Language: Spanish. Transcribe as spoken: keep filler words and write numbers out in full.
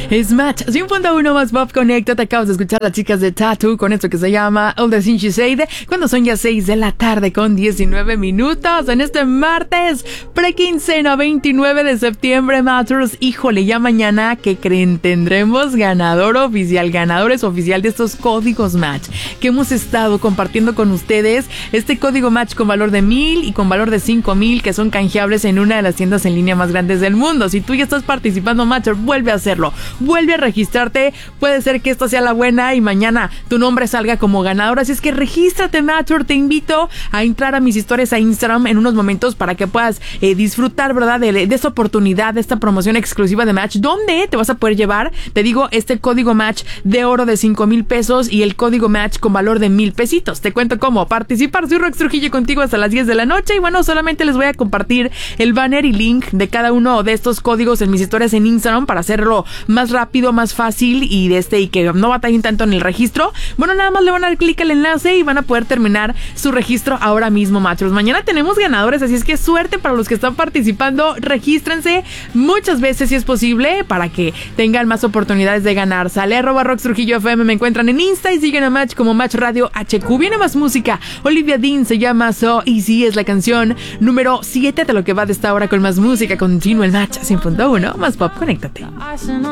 Es Match cien punto uno más Pop Connecta. Te acabas de escuchar a las chicas de Tattoo con esto que se llama All the Things You Said, cuando son ya seis de la tarde con diecinueve minutos en este martes prequincena veintinueve de septiembre, Matchers. Híjole, ya mañana, ¿qué creen? Tendremos ganador oficial, ganadores oficial de estos códigos Match que hemos estado compartiendo con ustedes. Este código Match con valor de mil y con valor de cinco mil, que son canjeables en una de las tiendas en línea más grandes del mundo. Si tú ya estás participando, Matcher, vuelve a hacerlo, vuelve a registrarte. Puede ser que esta sea la buena y mañana tu nombre salga como ganador, así es que regístrate, Matcher. Te invito a entrar a mis historias a Instagram en unos momentos para que puedas eh, disfrutar, ¿verdad?, de, de esta oportunidad, de esta promoción exclusiva de Match, donde te vas a poder llevar, te digo, este código Match de oro de cinco mil pesos y el código Match con valor de mil pesitos. Te cuento cómo participar. Soy Rox Trujillo contigo hasta las diez de la noche y bueno, solamente les voy a compartir el banner y link de cada uno de estos códigos en mis historias en Instagram para hacerlo más rápido, más fácil y de este y que no batallen tanto en el registro. Bueno, nada más le van a dar clic al enlace y van a poder terminar su registro ahora mismo, machos. Mañana tenemos ganadores, así es que suerte para los que están participando. Regístrense muchas veces si es posible para que tengan más oportunidades de ganar. Sale arroba Rox Trujillo F M, me encuentran en Insta y siguen a Match como Match Radio H Q. Viene más música. Olivia Dean se llama So Easy, es la canción número siete de lo que va de esta hora con más música. Continúa el Match cien punto uno más Pop, conéctate.